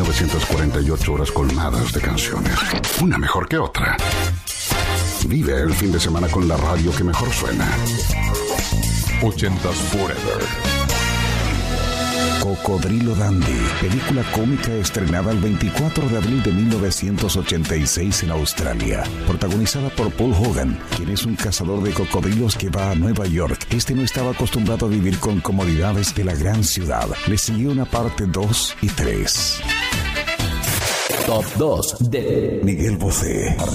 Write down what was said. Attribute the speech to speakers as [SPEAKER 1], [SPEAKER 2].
[SPEAKER 1] 1948 horas colmadas de canciones. Una mejor que otra. Vive el fin de semana con la radio que mejor suena.
[SPEAKER 2] 80s Forever.
[SPEAKER 3] Cocodrilo Dandy, película cómica estrenada el 24 de abril de 1986 en Australia, protagonizada por Paul Hogan, quien es un cazador de cocodrilos que va a Nueva York. Este no estaba acostumbrado a vivir con comodidades de la gran ciudad. Le siguió una parte 2 y 3.
[SPEAKER 4] Top 2 de
[SPEAKER 3] Miguel Bosé.